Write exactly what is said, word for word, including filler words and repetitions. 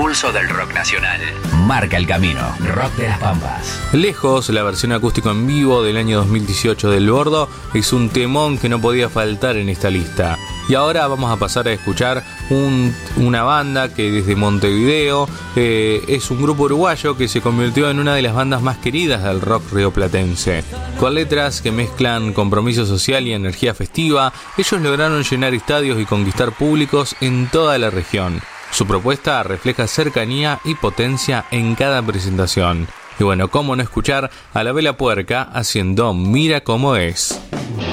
pulso del rock nacional. Marca el camino. Rock de las Pampas. Lejos, la versión acústico en vivo del año dos mil dieciocho del Bordo es un temón que no podía faltar en esta lista. Y ahora vamos a pasar a escuchar un, una banda que desde Montevideo eh, es un grupo uruguayo que se convirtió en una de las bandas más queridas del rock rioplatense. Con letras que mezclan compromiso social y energía festiva, ellos lograron llenar estadios y conquistar públicos en toda la región. Su propuesta refleja cercanía y potencia en cada presentación. Y bueno, cómo no escuchar a La Vela Puerca haciendo Mira Cómo Es.